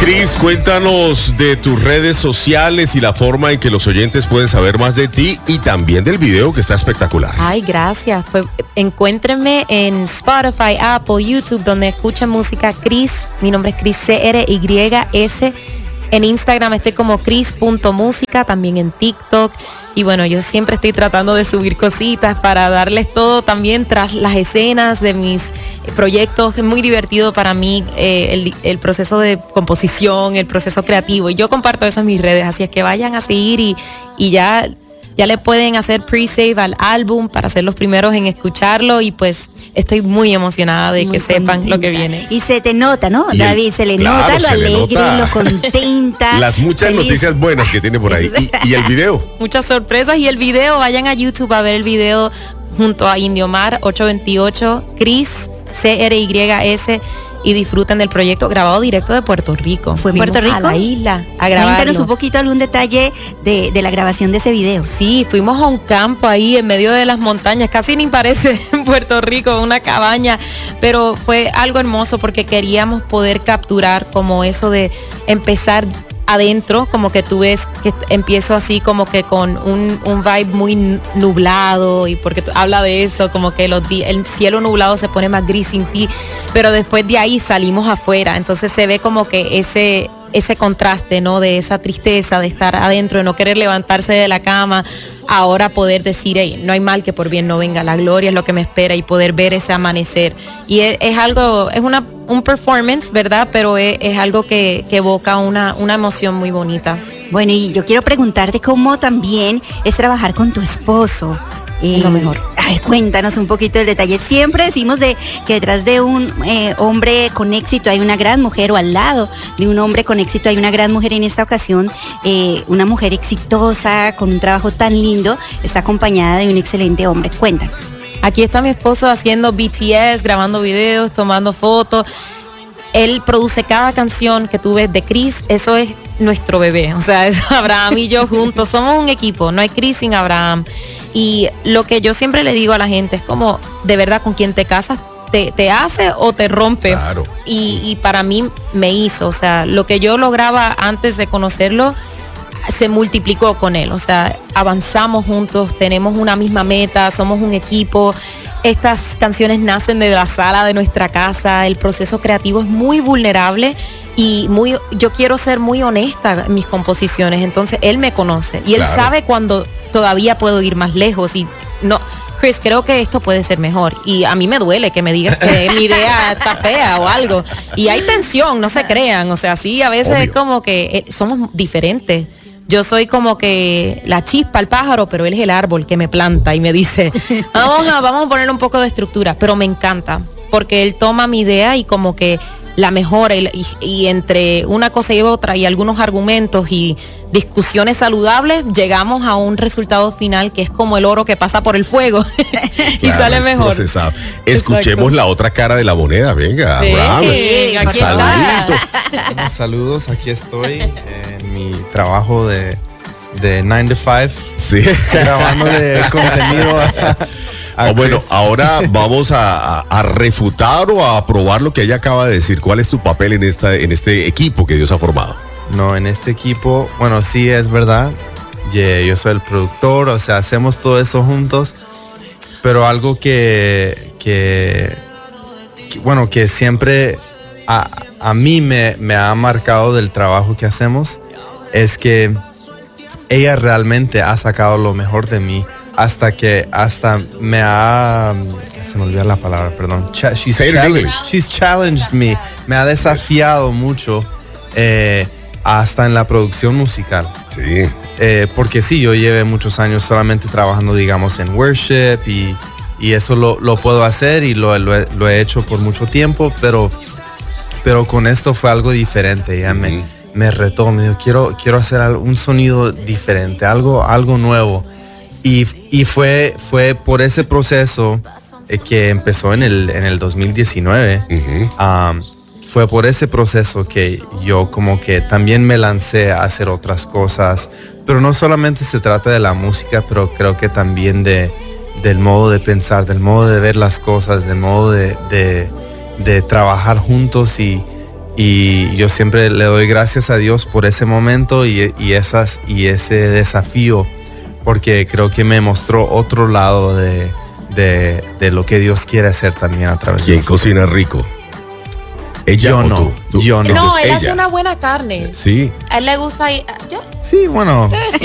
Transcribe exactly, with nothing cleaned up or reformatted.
Cris, cuéntanos de tus redes sociales y la forma en que los oyentes pueden saber más de ti y también del video que está espectacular. Ay, gracias. Pues encuéntrenme en Spotify, Apple, YouTube, donde escuchan música Cris. Mi nombre es Cris, C R Y S. En Instagram estoy como cris punto música, también en TikTok. Y bueno, yo siempre estoy tratando de subir cositas para darles todo también tras las escenas de mis proyectos. Es muy divertido para mí eh, el, el proceso de composición, el proceso creativo. Y yo comparto eso en mis redes, así es que vayan a seguir y, y ya... Ya le pueden hacer pre-save al álbum para ser los primeros en escucharlo y pues estoy muy emocionada de muy que contenta. Sepan lo que viene. Y se te nota, ¿no, y David? El, se le claro, nota lo alegre, nota lo contenta. Las muchas feliz. Noticias buenas que tiene por ahí. Y, y el video. Muchas sorpresas y el video, vayan a YouTube a ver el video junto a Indiomar ocho veintiocho, Cris, C R Y S. Y disfruten del proyecto grabado directo de Puerto Rico. ¿Fue en Puerto Rico? A la isla, a grabarlo. Cuéntanos un poquito algún detalle de, de la grabación de ese video. Sí, fuimos a un campo ahí en medio de las montañas, casi ni parece en Puerto Rico, una cabaña, pero fue algo hermoso porque queríamos poder capturar como eso de empezar adentro, como que tú ves que empiezo así como que con un, un vibe muy nublado y porque habla de eso, como que los di- el cielo nublado se pone más gris sin ti, pero después de ahí salimos afuera, entonces se ve como que ese ese contraste, ¿no? De esa tristeza de estar adentro, de no querer levantarse de la cama, ahora poder decir, hey, no hay mal que por bien no venga, la gloria es lo que me espera y poder ver ese amanecer. Y es, es algo, es una un performance, ¿verdad? Pero es, es algo que, que evoca una, una emoción muy bonita. Bueno, y yo quiero preguntarte cómo también es trabajar con tu esposo. Eh, lo mejor. A ver, cuéntanos un poquito el detalle. Siempre decimos de que detrás de un eh, hombre con éxito hay una gran mujer, o al lado de un hombre con éxito hay una gran mujer. En esta ocasión, eh, una mujer exitosa, con un trabajo tan lindo, está acompañada de un excelente hombre. Cuéntanos. Aquí está mi esposo haciendo B T S, grabando videos, tomando fotos. Él produce cada canción que tú ves de Cris, eso es nuestro bebé. O sea, es Abraham y yo juntos, somos un equipo, no hay Cris sin Abraham. Y lo que yo siempre le digo a la gente es como, de verdad, con quien te casas, te, te hace o te rompe. Claro. Y, y para mí me hizo, o sea, lo que yo lograba antes de conocerlo, se multiplicó con él, o sea, avanzamos juntos, tenemos una misma meta, somos un equipo. Estas canciones nacen de la sala de nuestra casa, el proceso creativo es muy vulnerable y muy, yo quiero ser muy honesta en mis composiciones, entonces él me conoce y él claro. sabe cuando todavía puedo ir más lejos y no, Cris, creo que esto puede ser mejor y a mí me duele que me digas que mi idea está fea o algo y hay tensión, no se crean, o sea, sí, a veces Obvio. Es como que eh, somos diferentes. Yo soy como que la chispa, el pájaro, pero él es el árbol que me planta y me dice, vamos a, vamos a poner un poco de estructura, pero me encanta, porque él toma mi idea y como que la mejora y, y, y entre una cosa y otra y algunos argumentos y discusiones saludables, llegamos a un resultado final que es como el oro que pasa por el fuego y claro, sale mejor. Procesado. Escuchemos Exacto. La otra cara de la moneda, venga, sí, Abraham. Sí, aquí saludito. Bueno, saludos, aquí estoy en mi trabajo de, de nine to five. Sí. Grabando de contenido. Oh, bueno, ahora vamos a, a, a refutar o a probar lo que ella acaba de decir. ¿Cuál es tu papel en esta, en este equipo que Dios ha formado? No, en este equipo, bueno, sí es verdad. Yeah, yo soy el productor, o sea, hacemos todo eso juntos. Pero algo que, que, que bueno, que siempre a, a mí me, me ha marcado del trabajo que hacemos es que ella realmente ha sacado lo mejor de mí. Hasta que hasta me ha se me olvidó la palabra, perdón. Ch- she's, challenged, she's challenged me. Me ha desafiado mucho eh, hasta en la producción musical. Sí. Eh, porque sí, yo llevé muchos años solamente trabajando, digamos, en worship y, y eso lo, lo puedo hacer y lo, lo, he, lo he hecho por mucho tiempo, pero, pero con esto fue algo diferente. Ya mm-hmm. me, me retó, me dijo, quiero, quiero hacer un sonido diferente, algo, algo nuevo. Y, y fue, fue por ese proceso eh, que empezó en el, en el dos mil diecinueve. Uh-huh. Um, fue por ese proceso que yo como que también me lancé a hacer otras cosas. Pero no solamente se trata de la música, pero creo que también de, del modo de pensar, del modo de ver las cosas, del modo de, de, de trabajar juntos y, y yo siempre le doy gracias a Dios por ese momento y, y, esas, y ese desafío, porque creo que me mostró otro lado de, de, de lo que Dios quiere hacer también a través de ¿Quién nosotros. cocina rico? ¿Ella Yo o no, tú? ¿Tú? yo no. No, Entonces, él ella. hace una buena carne. Sí. A él le gusta ir, yo, Sí, bueno,